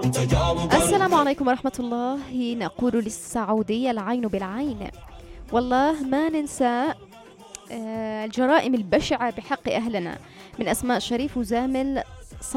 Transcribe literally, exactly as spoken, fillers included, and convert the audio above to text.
السلام عليكم ورحمة الله. نقول للسعودية العين بالعين. والله ما ننسى آه، الجرائم البشعة بحق أهلنا، من أسماء شريف وزامل